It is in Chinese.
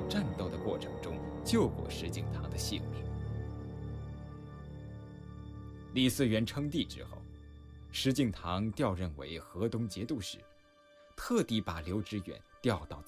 战斗的过程中救过石敬瑭的性命。李嗣源称帝之后，石敬瑭调任为河东节度使，特地把刘知远调到